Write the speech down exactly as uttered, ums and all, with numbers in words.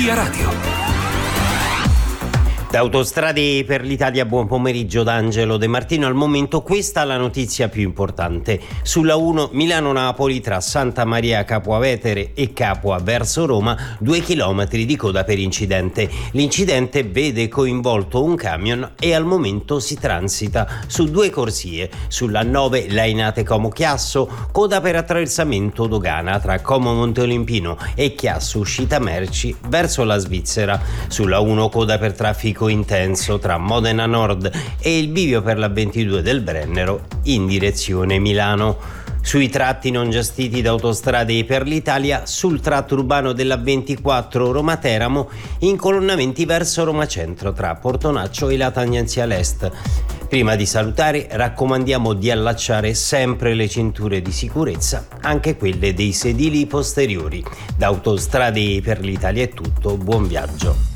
Via Radio. Da Autostrade per l'Italia, buon pomeriggio da Angelo De Martino. Al momento questa è la notizia più importante. Sulla uno Milano-Napoli tra Santa Maria Capua Vetere e Capua verso Roma, due chilometri di coda per incidente. L'incidente vede coinvolto un camion e al momento si transita su due corsie. Sulla nove Lainate Como Chiasso, coda per attraversamento dogana tra Como Monte Olimpino e Chiasso uscita merci verso la Svizzera. Sulla uno coda per traffico intenso tra Modena Nord e il bivio per la ventidue del Brennero in direzione Milano. Sui tratti non gestiti da Autostrade per l'Italia, sul tratto urbano della ventiquattro Roma-Teramo, incolonnamenti verso Roma Centro tra Portonaccio e la tangenziale est. Prima di salutare, raccomandiamo di allacciare sempre le cinture di sicurezza, anche quelle dei sedili posteriori. Da Autostrade per l'Italia è tutto, buon viaggio.